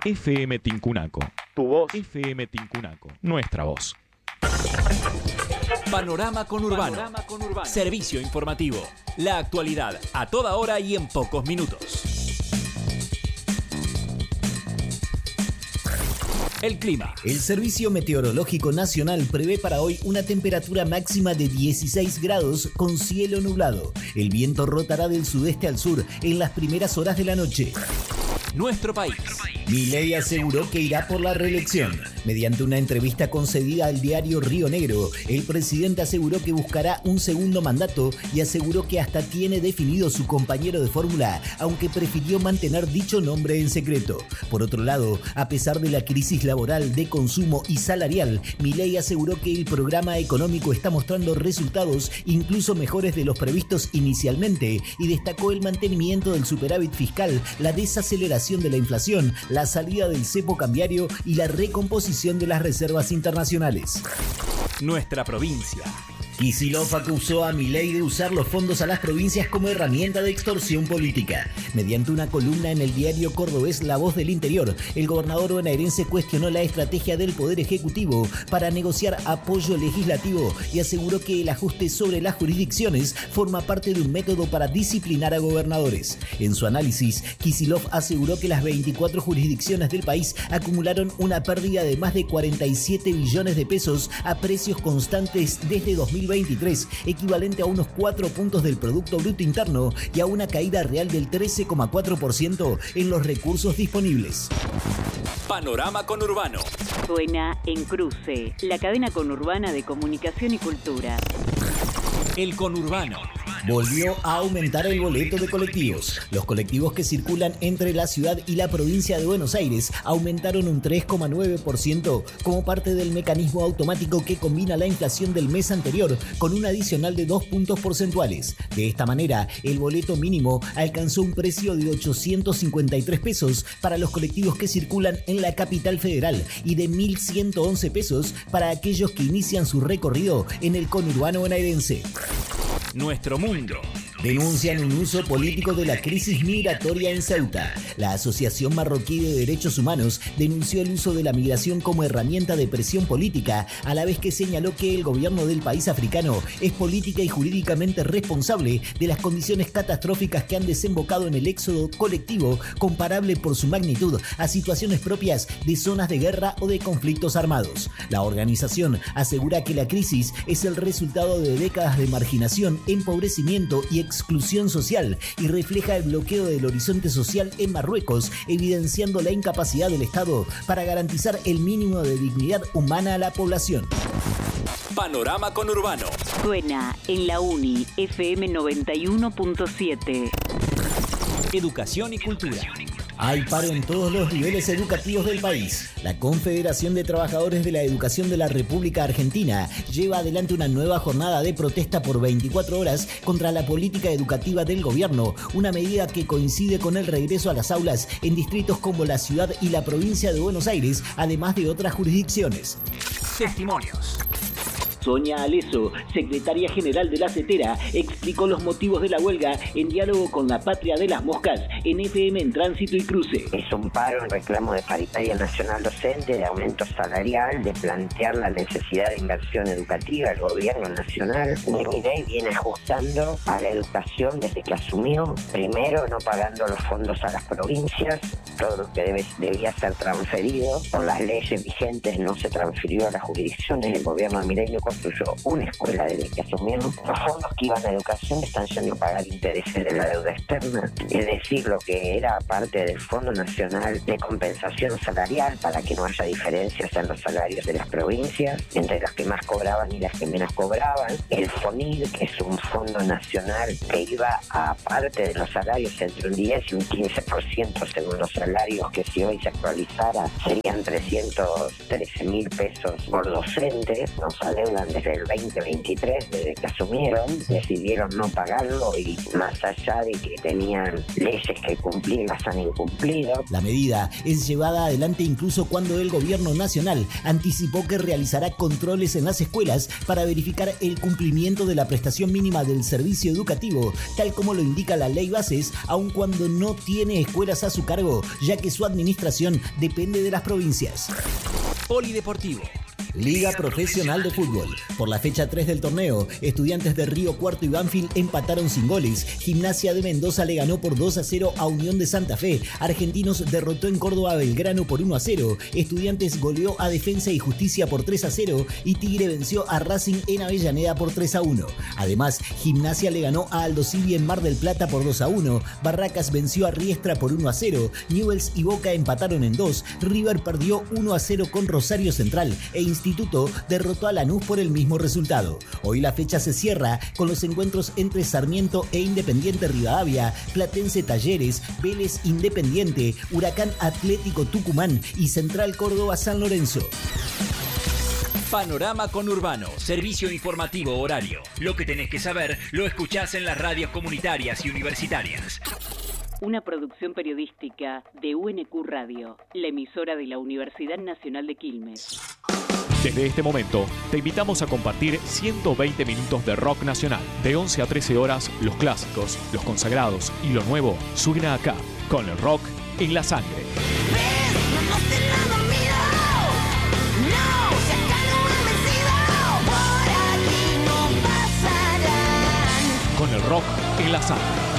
FM Tincunaco. Tu voz. FM Tincunaco. Nuestra voz. Panorama Conurbano. Servicio informativo. La actualidad a toda hora y en pocos minutos. El clima. El Servicio Meteorológico Nacional prevé para hoy una temperatura máxima de 16 grados con cielo nublado. El viento rotará del sudeste al sur en las primeras horas de la noche. Nuestro país. Milei aseguró que irá por la reelección. Mediante una entrevista concedida al diario Río Negro, el presidente aseguró que buscará un segundo mandato y aseguró que hasta tiene definido su compañero de fórmula, aunque prefirió mantener dicho nombre en secreto. Por otro lado, a pesar de la crisis laboral, de consumo y salarial, Milei aseguró que el programa económico está mostrando resultados incluso mejores de los previstos inicialmente y destacó el mantenimiento del superávit fiscal, la desaceleración de la inflación, la salida del cepo cambiario y la recomposición de las reservas internacionales. Nuestra provincia. Kicillof acusó a Milei de usar los fondos a las provincias como herramienta de extorsión política. Mediante una columna en el diario cordobés La Voz del Interior, el gobernador bonaerense cuestionó la estrategia del Poder Ejecutivo para negociar apoyo legislativo y aseguró que el ajuste sobre las jurisdicciones forma parte de un método para disciplinar a gobernadores. En su análisis, Kicillof aseguró que las 24 jurisdicciones del país acumularon una pérdida de más de 47 billones de pesos a precios constantes desde 2023, equivalente a unos 4 puntos del Producto Bruto Interno y a una caída real del 13,4% en los recursos disponibles. Panorama Conurbano. Suena en Cruce, la cadena conurbana de comunicación y cultura. El conurbano. Volvió a aumentar el boleto de colectivos. Los colectivos que circulan entre la ciudad y la provincia de Buenos Aires aumentaron un 3,9% como parte del mecanismo automático que combina la inflación del mes anterior con un adicional de 2 puntos porcentuales. De esta manera, el boleto mínimo alcanzó un precio de 853 pesos para los colectivos que circulan en la capital federal y de 1.111 pesos para aquellos que inician su recorrido en el conurbano bonaerense. Nuestro mundo. Denuncian un uso político de la crisis migratoria en Ceuta. La Asociación Marroquí de Derechos Humanos denunció el uso de la migración como herramienta de presión política, a la vez que señaló que el gobierno del país africano es política y jurídicamente responsable de las condiciones catastróficas que han desembocado en el éxodo colectivo, comparable por su magnitud a situaciones propias de zonas de guerra o de conflictos armados. La organización asegura que la crisis es el resultado de décadas de marginación, empobrecimiento y exclusión social y refleja el bloqueo del horizonte social en Marruecos, evidenciando la incapacidad del Estado para garantizar el mínimo de dignidad humana a la población. Panorama Conurbano. Suena en la Uni FM 91.7. Educación y cultura. Hay paro en todos los niveles educativos del país. La Confederación de Trabajadores de la Educación de la República Argentina lleva adelante una nueva jornada de protesta por 24 horas contra la política educativa del gobierno, una medida que coincide con el regreso a las aulas en distritos como la ciudad y la provincia de Buenos Aires, además de otras jurisdicciones. Testimonios. Sonia Aleso, secretaria general de la CETERA, explicó los motivos de la huelga en diálogo con la Patria de las Moscas en FM en Tránsito y Cruce. Es un paro en reclamo de paritaria nacional docente, de aumento salarial, de plantear la necesidad de inversión educativa del gobierno nacional. Milei viene ajustando a la educación desde que asumió, primero no pagando los fondos a las provincias, todo lo que debía ser transferido. Por las leyes vigentes no se transfirió a las jurisdicciones, el gobierno de Milei construyó una escuela desde que asumió. Los fondos que iban a educación están yendo a pagar intereses de la deuda externa, es decir, lo que era parte del Fondo Nacional de Compensación Salarial para que no haya diferencias en los salarios de las provincias entre las que más cobraban y las que menos cobraban. El FONID, que es un fondo nacional que iba a parte de los salarios entre un 10 y un 15% según los salarios, que si hoy se actualizara serían 313.000 pesos por docente. Nos adeudan desde el 2023, desde que asumieron, decidieron no pagarlo y más allá de que tenían leyes que cumplir, las han incumplido. La medida es llevada adelante incluso cuando el gobierno nacional anticipó que realizará controles en las escuelas para verificar el cumplimiento de la prestación mínima del servicio educativo, tal como lo indica la ley Bases, aun cuando no tiene escuelas a su cargo, ya que su administración depende de las provincias. Polideportivo. Liga Profesional de Fútbol. Por la fecha 3 del torneo, Estudiantes de Río Cuarto y Banfield empataron sin goles. Gimnasia de Mendoza le ganó por 2-0 a Unión de Santa Fe. Argentinos derrotó en Córdoba a Belgrano por 1-0. Estudiantes goleó a Defensa y Justicia por 3-0 y Tigre venció a Racing en Avellaneda por 3-1. Además, Gimnasia le ganó a Aldosivi en Mar del Plata por 2-1. Barracas venció a Riestra por 1-0. Newell's y Boca empataron en 2. River perdió 1-0 con Rosario Central e Instituto derrotó a Lanús por el mismo resultado. Hoy la fecha se cierra con los encuentros entre Sarmiento e Independiente Rivadavia, Platense Talleres, Vélez Independiente, Huracán Atlético Tucumán y Central Córdoba San Lorenzo. Panorama Conurbano, servicio informativo horario. Lo que tenés que saber lo escuchás en las radios comunitarias y universitarias. Una producción periodística de UNQ Radio, la emisora de la Universidad Nacional de Quilmes. Desde este momento, te invitamos a compartir 120 minutos de rock nacional. De 11 a 13 horas, los clásicos, los consagrados y lo nuevo suena acá, con el rock en la sangre. Con el rock en la sangre.